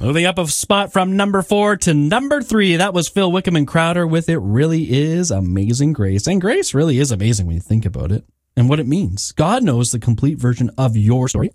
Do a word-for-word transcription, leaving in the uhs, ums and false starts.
Moving up a spot from number four to number three, that was Phil Wickham and Crowder with It Really Is Amazing Grace. And grace really is amazing when you think about it and what it means. God knows the complete version of your story